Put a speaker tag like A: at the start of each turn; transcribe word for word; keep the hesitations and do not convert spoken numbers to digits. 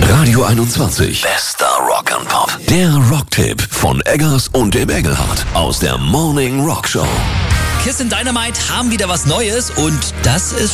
A: Radio einundzwanzig. Bester Rock and Pop. Der Rocktipp von Eggers und dem Engelhardt aus der Morning Rock Show.
B: Kiss in Dynamite haben wieder was Neues und das ist